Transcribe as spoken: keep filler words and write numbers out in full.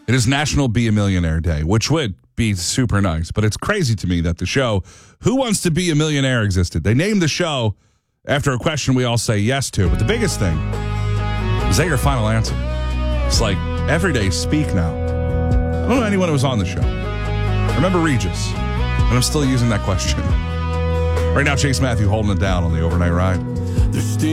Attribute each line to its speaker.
Speaker 1: It is National Be a Millionaire Day, which would be super nice. But it's crazy to me that the show Who Wants to Be a Millionaire existed. They named the show after a question we all say yes to. But the biggest thing, is that your final answer? It's like, every day, speak now. I don't know anyone who was on the show. I remember Regis, and I'm still using that question. Right now, Chase Matthew holding it down on the overnight ride.